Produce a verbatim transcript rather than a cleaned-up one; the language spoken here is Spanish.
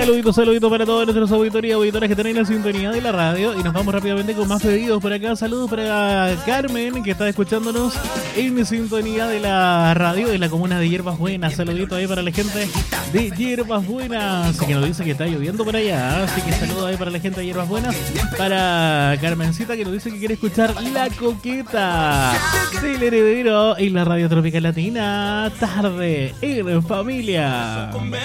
Saludito, saludito para todos nuestros auditores y auditoras que tienen la sintonía de la radio. Y nos vamos rápidamente con más pedidos por acá. Saludos para Carmen, que está escuchándonos en sintonía de la radio de la comuna de Hierbas Buenas. Saludito ahí para la gente de Hierbas Buenas, que nos dice que está lloviendo por allá. Así que saludos ahí para la gente de Hierbas Buenas. Para Carmencita, que nos dice que quiere escuchar La Coqueta del Heredero en la radio Tropical Latina. Tarde en familia.